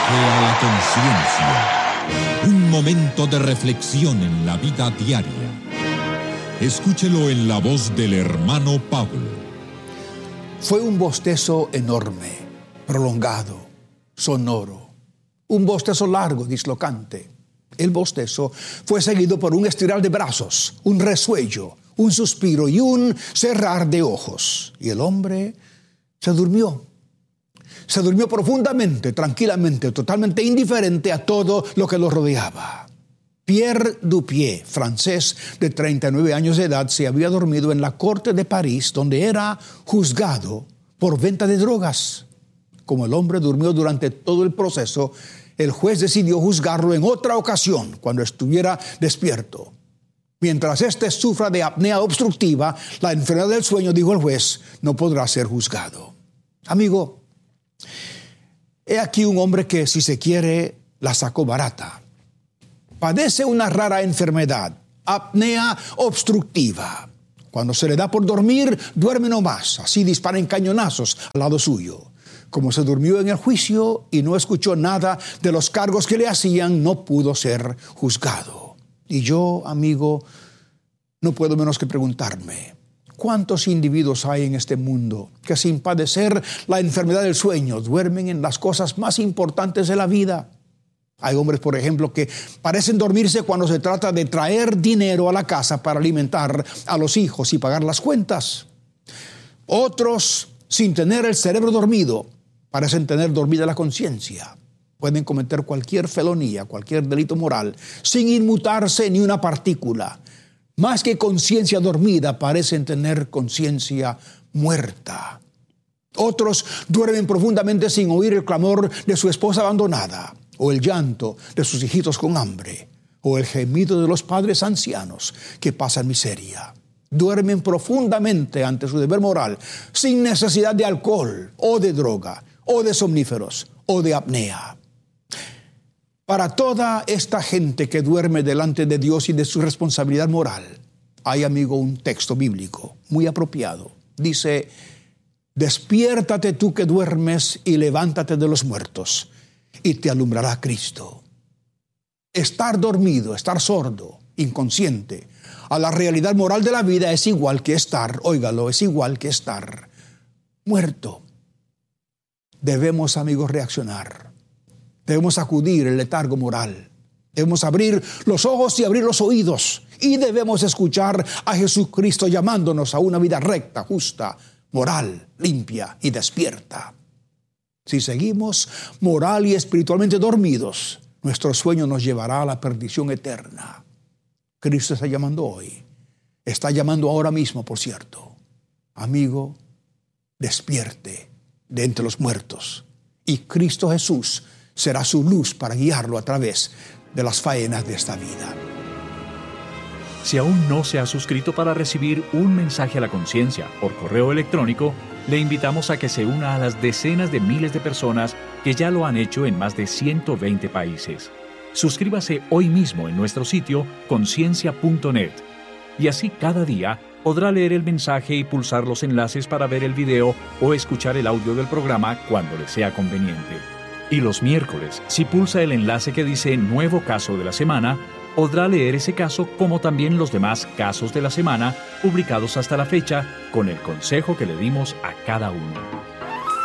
a la conciencia. Un momento de reflexión en la vida diaria. Escúchelo en la voz del hermano Pablo. Fue un bostezo enorme, prolongado, sonoro. Un bostezo largo, dislocante. El bostezo fue seguido por un estirar de brazos, un resuello, un suspiro y un cerrar de ojos. Y el hombre se durmió. Se durmió profundamente, tranquilamente, totalmente indiferente a todo lo que lo rodeaba. Pierre Dupieux, francés de 39 años de edad, se había dormido en la corte de París, donde era juzgado por venta de drogas. Como el hombre durmió durante todo el proceso, el juez decidió juzgarlo en otra ocasión, cuando estuviera despierto. Mientras éste sufra de apnea obstructiva, la enfermedad del sueño, dijo el juez, no podrá ser juzgado. Amigo, he aquí un hombre que, si se quiere, la sacó barata. Padece una rara enfermedad, apnea obstructiva. Cuando se le da por dormir, duerme nomás. Así disparan cañonazos al lado suyo. Como se durmió en el juicio y no escuchó nada de los cargos que le hacían, no pudo ser juzgado. Y yo, amigo, no puedo menos que preguntarme, ¿cuántos individuos hay en este mundo que sin padecer la enfermedad del sueño duermen en las cosas más importantes de la vida? Hay hombres, por ejemplo, que parecen dormirse cuando se trata de traer dinero a la casa para alimentar a los hijos y pagar las cuentas. Otros, sin tener el cerebro dormido, parecen tener dormida la conciencia. Pueden cometer cualquier felonía, cualquier delito moral, sin inmutarse ni una partícula. Más que conciencia dormida, parecen tener conciencia muerta. Otros duermen profundamente sin oír el clamor de su esposa abandonada, o el llanto de sus hijitos con hambre, o el gemido de los padres ancianos que pasan miseria. Duermen profundamente ante su deber moral, sin necesidad de alcohol, o de droga, o de somníferos, o de apnea. Para toda esta gente que duerme delante de Dios y de su responsabilidad moral, hay, amigo, un texto bíblico muy apropiado. Dice, despiértate tú que duermes y levántate de los muertos, y te alumbrará Cristo. Estar dormido, estar sordo, inconsciente a la realidad moral de la vida es igual que estar, óigalo, es igual que estar muerto. Debemos, amigos, reaccionar. Debemos sacudir el letargo moral. Debemos abrir los ojos y abrir los oídos. Y debemos escuchar a Jesucristo llamándonos a una vida recta, justa, moral, limpia y despierta. Si seguimos moral y espiritualmente dormidos, nuestro sueño nos llevará a la perdición eterna. Cristo está llamando hoy. Está llamando ahora mismo, por cierto. Amigo, despierte de entre los muertos. Y Cristo Jesús será su luz para guiarlo a través de las faenas de esta vida. Si aún no se ha suscrito para recibir un mensaje a la conciencia por correo electrónico, le invitamos a que se una a las decenas de miles de personas que ya lo han hecho en más de 120 países. Suscríbase hoy mismo en nuestro sitio conciencia.net y así cada día podrá leer el mensaje y pulsar los enlaces para ver el video o escuchar el audio del programa cuando le sea conveniente. Y los miércoles, si pulsa el enlace que dice Nuevo Caso de la Semana, podrá leer ese caso como también los demás casos de la semana publicados hasta la fecha con el consejo que le dimos a cada uno.